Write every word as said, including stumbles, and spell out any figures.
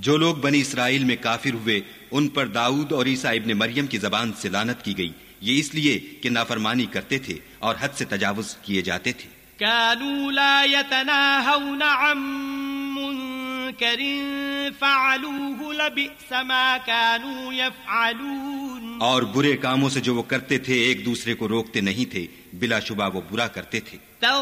जो लोग बनी इसराइल में काफिर हुए उन पर दाऊद और ईसा इब्ने मरियम की जबान से लानत की गई, ये इसलिए कि नाफरमानी करते थे और हद से तजावुज किए जाते थे। कानू ला यतनाहौन अन मुनकरिन फअलूहु लबिअस मा कानू यफअलून, और बुरे कामों से जो वो करते थे एक दूसरे को रोकते नहीं थे, बिलाशुबा वो बुरा करते थे।